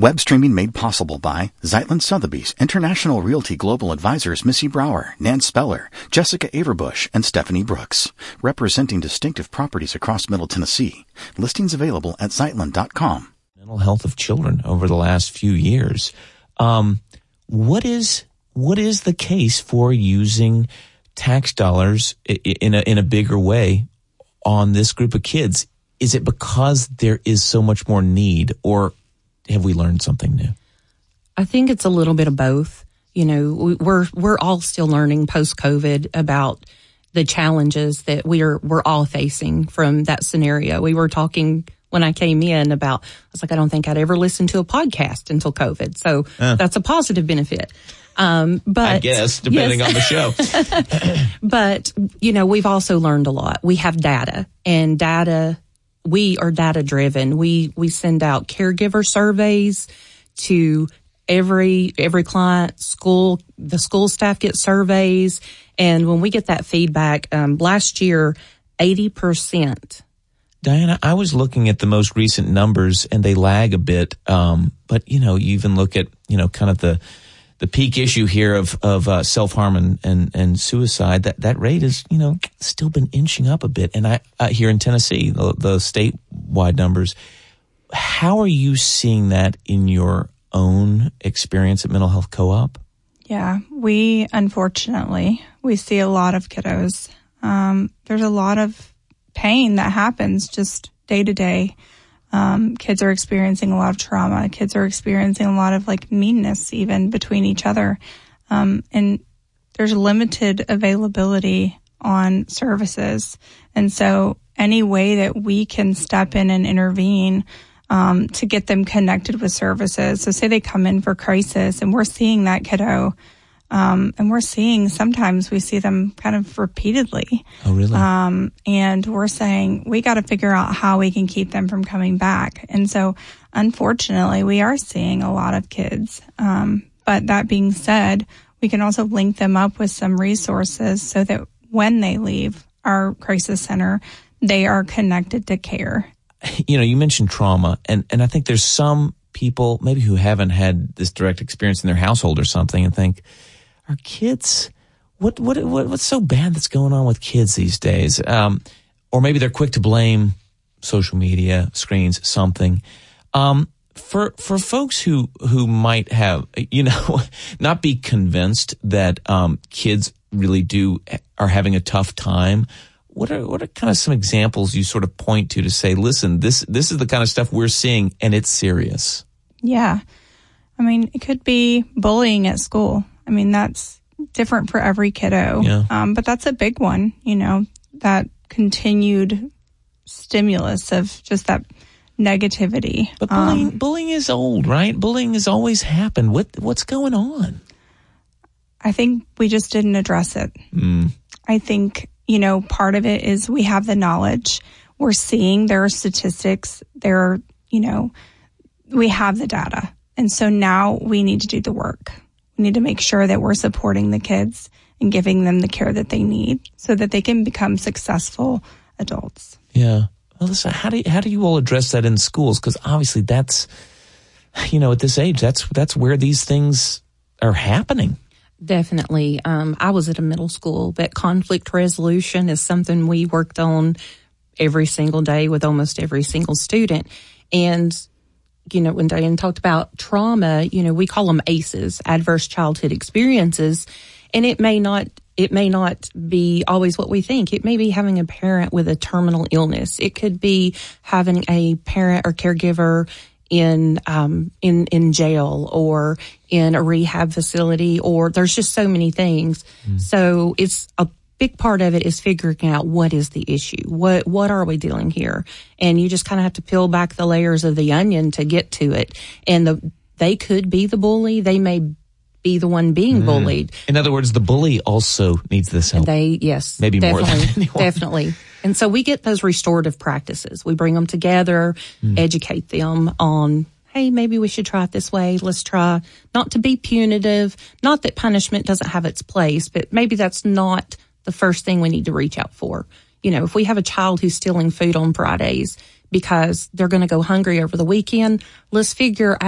Web streaming made possible by Zeitlin Sotheby's, International Realty Global Advisors Missy Brower, Nan Speller, Jessica Averbush, and Stephanie Brooks, representing distinctive properties across Middle Tennessee. Listings available at Zeitlin.com. Mental health of children over the last few years. What is the case for using tax dollars in a bigger way on this group of kids? Is it because there is so much more need, or have we learned something new? I think it's a little bit of both. You know, we're all still learning post-COVID about the challenges that we're all facing from that scenario. We were talking when I came in about, I was like, I don't think I'd ever listen to a podcast until COVID. So that's a positive benefit. But I guess, depending on the show. But, you know, we've also learned a lot. We have data, and we are data driven. We send out caregiver surveys to every client, the school staff get surveys. And when we get that feedback, last year, 80%. Diana, I was looking at the most recent numbers and they lag a bit. But, you know, you even look at, you know, kind of the peak issue here of self-harm and suicide, that rate is, you know, still been inching up a bit. And I here in Tennessee, the statewide numbers, how are you seeing that in your own experience at Mental Health Co-op? Yeah, unfortunately, we see a lot of kiddos. There's a lot of pain that happens just day to day. Kids are experiencing a lot of trauma. Kids are experiencing a lot of meanness even between each other. And there's limited availability on services. And so any way that we can step in and intervene to get them connected with services. So say they come in for crisis and we're seeing that kiddo, and sometimes we see them kind of repeatedly. Oh, really? And we're saying we got to figure out how we can keep them from coming back. And so unfortunately, we are seeing a lot of kids. But that being said, we can also link them up with some resources so that when they leave our crisis center, they are connected to care. You know, you mentioned trauma, and I think there's some people maybe who haven't had this direct experience in their household or something and think, are kids, what's so bad that's going on with kids these days? Or maybe they're quick to blame social media, screens, something. For folks who might have, you know, not be convinced that kids really are having a tough time, what are kind of some examples you sort of point to say, listen, this is the kind of stuff we're seeing and it's serious? Yeah. I mean, it could be bullying at school. I mean, that's different for every kiddo. Yeah. But that's a big one, you know, that continued stimulus of just that negativity. But bullying is old, right? Bullying has always happened. What's going on? I think we just didn't address it. I think, you know, part of it is we have the knowledge. We're seeing there are statistics. We have the data. And so now we need to do the work. We need to make sure that we're supporting the kids and giving them the care that they need so that they can become successful adults. Yeah. Well, listen, how do you all address that in schools? Because obviously that's, you know, at this age, that's where these things are happening. Definitely. I was at a middle school, but conflict resolution is something we worked on every single day with almost every single student. And, you know, when Diane talked about trauma, you know, we call them ACEs, adverse childhood experiences. And it may not be always what we think. It may be having a parent with a terminal illness. It could be having a parent or caregiver in jail or in a rehab facility, or there's just so many things. So it's a big part of it is figuring out what is the issue. What are we dealing here? And you just kind of have to peel back the layers of the onion to get to it. And they could be the bully. They may be the one being bullied. In other words, the bully also needs this help. Yes. Maybe more than anyone. Definitely. And so we get those restorative practices. We bring them together, educate them on, hey, maybe we should try it this way. Let's try not to be punitive. Not that punishment doesn't have its place, but maybe that's not the first thing we need to reach out for. You know, if we have a child who's stealing food on Fridays because they're going to go hungry over the weekend, let's figure